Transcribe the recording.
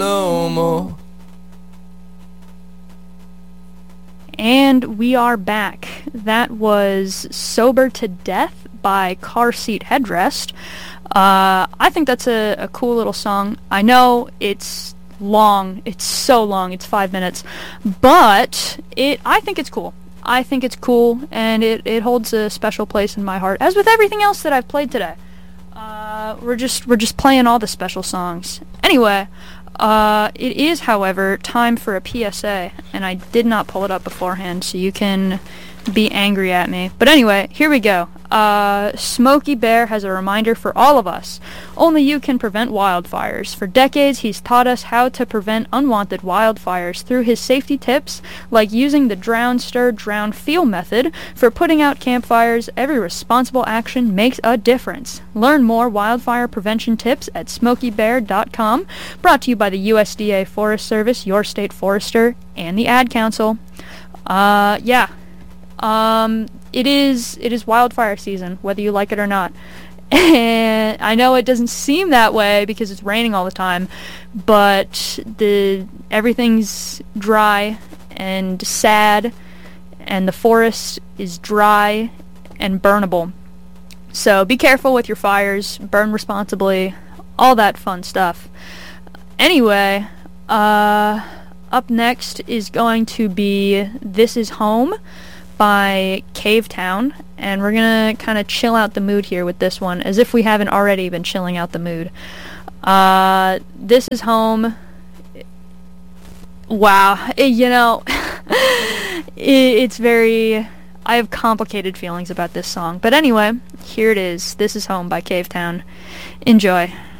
no more. And we are back. That was Sober to Death by Car Seat Headrest. I think that's a cool little song. I know it's long. It's so long. It's 5 minutes. But I think it's cool. I think it's cool, and it holds a special place in my heart, as with everything else that I've played today. We're just playing all the special songs. Anyway, it is, however, time for a PSA, and I did not pull it up beforehand, so you can be angry at me. But anyway, here we go. Smokey Bear has a reminder for all of us. Only you can prevent wildfires. For decades, he's taught us how to prevent unwanted wildfires through his safety tips, like using the drown, stir, drown, feel method for putting out campfires. Every responsible action makes a difference. Learn more wildfire prevention tips at smokeybear.com. Brought to you by the USDA Forest Service, your state forester, and the Ad Council. It is wildfire season, whether you like it or not. And I know it doesn't seem that way because it's raining all the time, but everything's dry and sad, and the forest is dry and burnable. So be careful with your fires, burn responsibly, all that fun stuff. Anyway, up next is going to be This Is Home by Cavetown, and we're gonna kind of chill out the mood here with this one, as if we haven't already been chilling out the mood. This Is Home. Wow, it's very... I have complicated feelings about this song, but anyway, here it is. This Is Home by Cavetown. Enjoy.